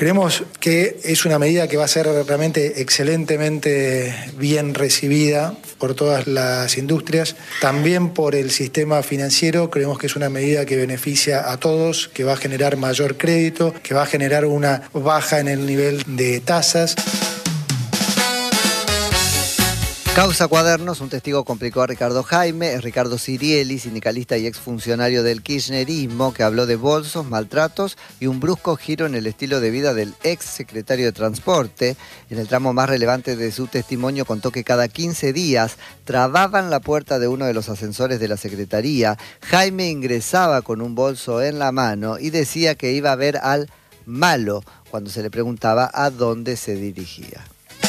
Creemos que es una medida que va a ser realmente excelentemente bien recibida por todas las industrias, también por el sistema financiero. Creemos que es una medida que beneficia a todos, que va a generar mayor crédito, que va a generar una baja en el nivel de tasas. Causa Cuadernos, un testigo complicó a Ricardo Jaime, es Ricardo Sirieli, sindicalista y exfuncionario del kirchnerismo, que habló de bolsos, maltratos y un brusco giro en el estilo de vida del ex secretario de Transporte. En el tramo más relevante de su testimonio contó que cada 15 días trababan la puerta de uno de los ascensores de la Secretaría. Jaime ingresaba con un bolso en la mano y decía que iba a ver al malo cuando se le preguntaba a dónde se dirigía.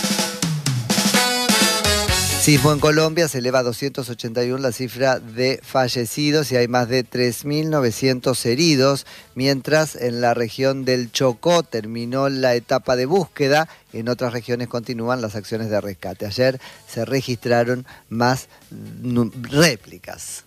Sismo en Colombia, se eleva a 281 la cifra de fallecidos y hay más de 3.900 heridos, mientras en la región del Chocó terminó la etapa de búsqueda, en otras regiones continúan las acciones de rescate. Ayer se registraron más réplicas.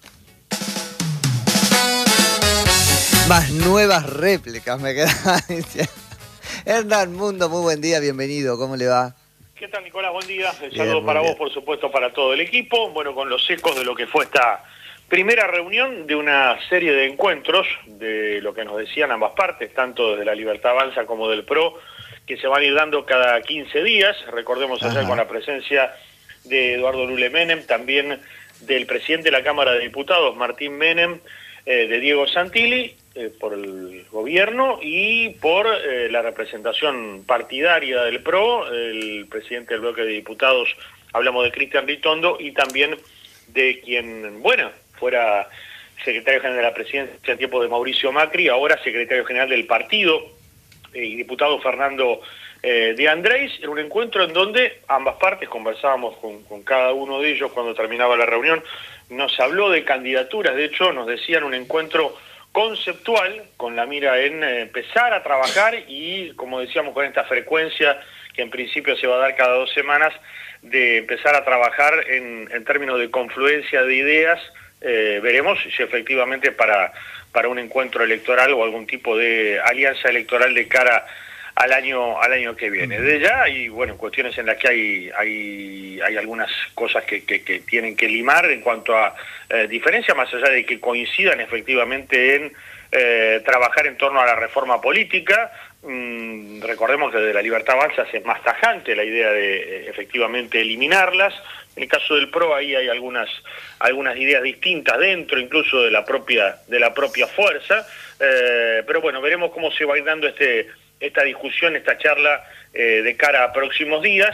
Más nuevas réplicas, me quedaba diciendo. Hernán Mundo, muy buen día, bienvenido, ¿cómo le va? ¿Qué tal, Nicolás? Buen día. Saludos para vos, por supuesto, para todo el equipo. Bueno, con los ecos de lo que fue esta primera reunión de una serie de encuentros, de lo que nos decían ambas partes, tanto desde la Libertad Avanza como del PRO, que se van a ir dando cada 15 días. Recordemos ayer con la presencia de Eduardo Lule Menem, también del presidente de la Cámara de Diputados, Martín Menem, de Diego Santilli, por el gobierno y por la representación partidaria del PRO, el presidente del bloque de diputados, hablamos de Cristian Ritondo, y también de quien, fuera secretario general de la presidencia en tiempos de Mauricio Macri, ahora secretario general del partido, y diputado Fernando de Andrés, en un encuentro en donde ambas partes conversábamos con cada uno de ellos cuando terminaba la reunión. Nos habló de candidaturas, de hecho nos decían un encuentro conceptual, con la mira en empezar a trabajar y, como decíamos, con esta frecuencia que en principio se va a dar cada 2 semanas, de empezar a trabajar en términos de confluencia de ideas. Veremos si efectivamente para un encuentro electoral o algún tipo de alianza electoral de cara al año que viene. De ya hay cuestiones en las que hay algunas cosas que tienen que limar en cuanto a diferencia, más allá de que coincidan efectivamente en trabajar en torno a la reforma política. Recordemos que desde la Libertad Avanza es más tajante la idea de efectivamente eliminarlas. En el caso del PRO ahí hay algunas ideas distintas dentro incluso de la propia fuerza, pero bueno, veremos cómo se va a ir dando esta discusión, esta charla de cara a próximos días,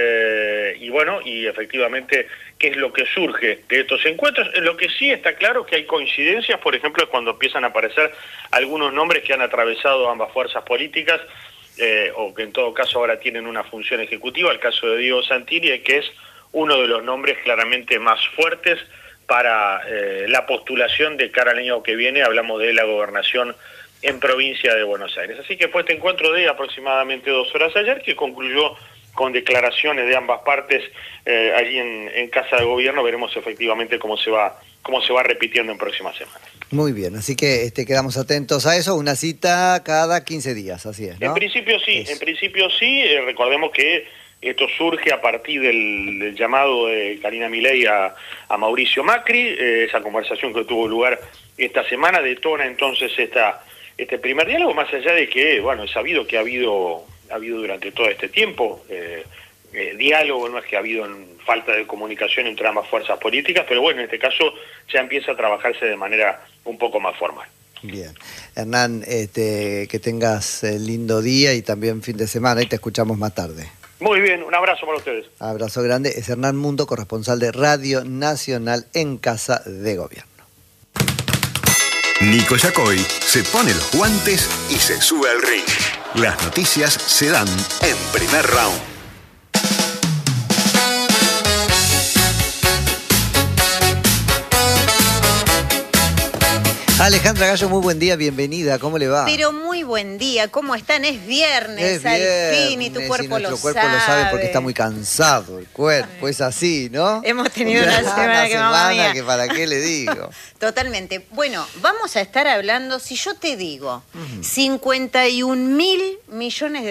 y efectivamente qué es lo que surge de estos encuentros. Lo que sí está claro que hay coincidencias, por ejemplo, es cuando empiezan a aparecer algunos nombres que han atravesado ambas fuerzas políticas, o que en todo caso ahora tienen una función ejecutiva. El caso de Diego Santilli, que es uno de los nombres claramente más fuertes para la postulación de cara al año que viene. Hablamos de la gobernación en provincia de Buenos Aires. Así que fue este encuentro de aproximadamente 2 horas ayer, que concluyó con declaraciones de ambas partes allí en Casa de Gobierno. Veremos efectivamente cómo se va repitiendo en próximas semanas. Muy bien, así que quedamos atentos a eso, una cita cada 15 días, así es, ¿no? En principio sí, recordemos que esto surge a partir del llamado de Karina Milei a Mauricio Macri. Esa conversación que tuvo lugar esta semana detona entonces este primer diálogo, más allá de que, es sabido que ha habido durante todo este tiempo diálogo, no es que ha habido falta de comunicación entre ambas fuerzas políticas, pero en este caso ya empieza a trabajarse de manera un poco más formal. Bien. Hernán, que tengas lindo día y también fin de semana, y te escuchamos más tarde. Muy bien, un abrazo para ustedes. Abrazo grande. Es Hernán Mundo, corresponsal de Radio Nacional en Casa de Gobierno. Nico Yacoy se pone los guantes y se sube al ring. Las noticias se dan en Primer Round. Alejandra Gallo, muy buen día, bienvenida, ¿cómo le va? Pero muy buen día, ¿cómo están? Es viernes, al fin, y tu cuerpo y nuestro cuerpo lo sabe porque está muy cansado el cuerpo, es así, ¿no? Hemos tenido una semana que mamá mía. Que para qué le digo. Totalmente. Bueno, vamos a estar hablando, si yo te digo, 51.000 millones de